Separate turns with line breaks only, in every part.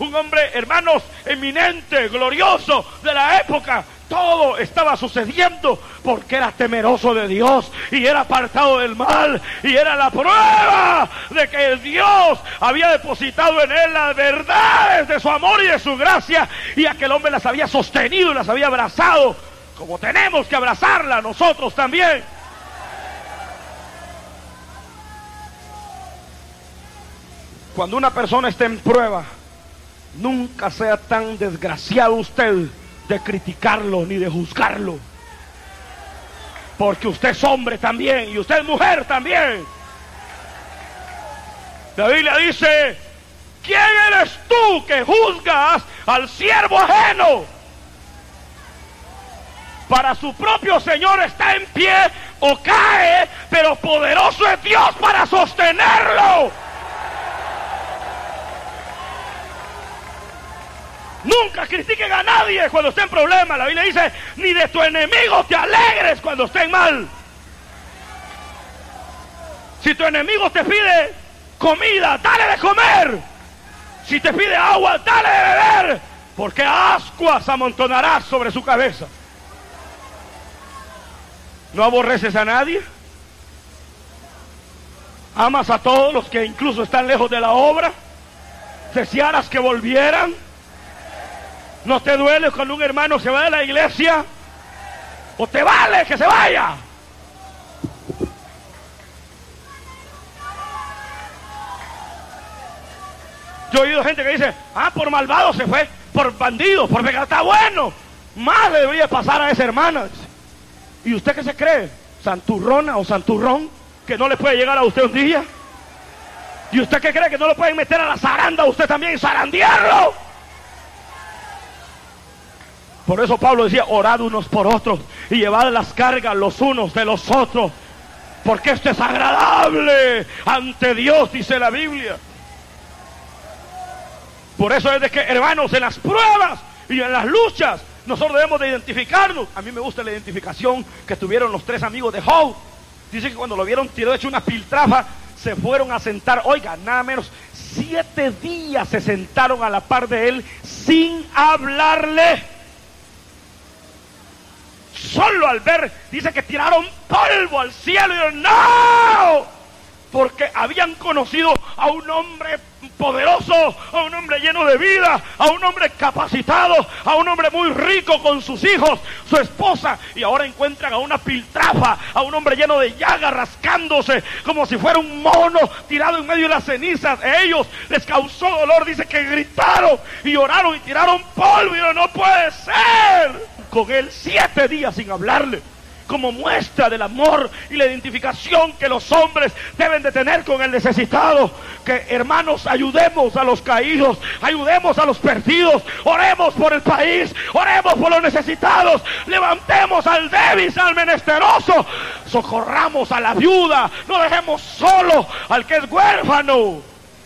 un hombre, hermanos, eminente, glorioso de la época. Todo estaba sucediendo porque era temeroso de Dios y era apartado del mal, y era la prueba de que Dios había depositado en él las verdades de su amor y de su gracia, y aquel hombre las había sostenido y las había abrazado como tenemos que abrazarla nosotros también. Cuando una persona esté en prueba, nunca sea tan desgraciado usted de criticarlo ni de juzgarlo, porque usted es hombre también y usted es mujer también. La Biblia dice: ¿quién eres tú que juzgas al siervo ajeno? Para su propio Señor está en pie o cae, pero poderoso es Dios para sostenerlo. Nunca critiquen a nadie cuando esté en problemas. La Biblia dice: ni de tu enemigo te alegres cuando estén mal. Si tu enemigo te pide comida, dale de comer. Si te pide agua, dale de beber, porque ascuas amontonarás sobre su cabeza. ¿No aborreces a nadie? ¿Amas a todos los que incluso están lejos de la obra? ¿Desearas que volvieran? ¿No te duele cuando un hermano se va de la iglesia? ¿O te vale que se vaya? Yo he oído gente que dice: por malvado se fue, por bandido, por pecado. Está bueno, más le debería pasar a esa hermana. ¿Y usted qué se cree? ¿Santurrona o santurrón? ¿Que no le puede llegar a usted un día? ¿Y usted qué cree? ¿Que no lo pueden meter a la zaranda a usted también y zarandearlo? Por eso Pablo decía: orad unos por otros y llevad las cargas los unos de los otros, porque esto es agradable ante Dios, dice la Biblia. Por eso es de que, hermanos, en las pruebas y en las luchas, nosotros debemos de identificarnos. A mí me gusta la identificación que tuvieron los 3 amigos de Job. Dice que cuando lo vieron tirado hecho una piltrafa, se fueron a sentar, oiga, nada menos 7 días se sentaron a la par de él sin hablarle. Solo al ver, dice que tiraron polvo al cielo y dijeron: ¡no! Porque habían conocido a un hombre poderoso, a un hombre lleno de vida, a un hombre capacitado, a un hombre muy rico con sus hijos, su esposa, y ahora encuentran a una piltrafa, a un hombre lleno de llagas, rascándose como si fuera un mono tirado en medio de las cenizas. A ellos les causó dolor, dice que gritaron y lloraron y tiraron polvo y dijeron: no puede ser. Con él 7 días sin hablarle, como muestra del amor y la identificación que los hombres deben de tener con el necesitado. Que, hermanos, ayudemos a los caídos, ayudemos a los perdidos, oremos por el país, oremos por los necesitados, levantemos al débil, al menesteroso, socorramos a la viuda, no dejemos solo al que es huérfano.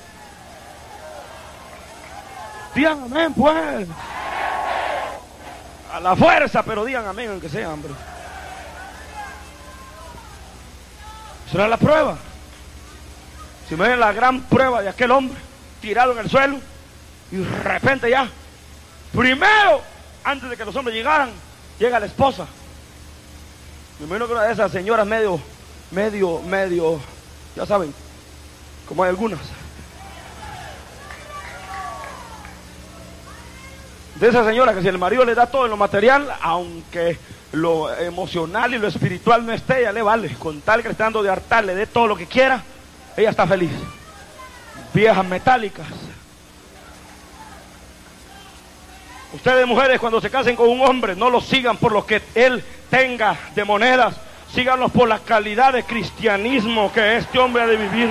Digan amén, pues. A la fuerza, pero digan amén, aunque sea, hombre. Esa era la prueba. Si me ven la gran prueba de aquel hombre tirado en el suelo, y de repente ya, primero, antes de que los hombres llegaran, llega la esposa. Me imagino que una de esas señoras medio, ya saben, como hay algunas. De esa señora que si el marido le da todo en lo material, aunque lo emocional y lo espiritual no esté, ella le vale. Con tal que le esté dando de hartar, le dé todo lo que quiera, ella está feliz. Viejas metálicas. Ustedes, mujeres, cuando se casen con un hombre, no lo sigan por lo que él tenga de monedas, síganlos por la calidad de cristianismo que este hombre ha de vivir.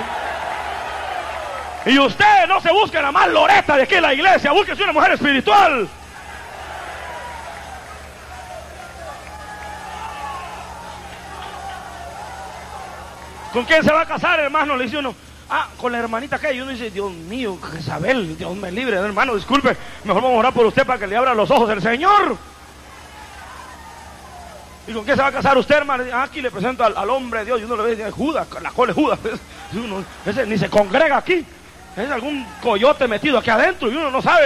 Y usted no se busque la más loreta de aquí en la iglesia, búsquese una mujer espiritual. ¿Con quién se va a casar, hermano? Le dice uno: con la hermanita que. Y uno dice: Dios mío, Isabel, Dios me libre, hermano, disculpe, mejor vamos a orar por usted para que le abra los ojos del Señor. ¿Y con quién se va a casar usted, hermano? Aquí le presento al hombre de Dios. Y uno le ve y dice: Judas, la cola es Judas. Ese ni se congrega aquí. Es algún coyote metido aquí adentro y uno no sabe.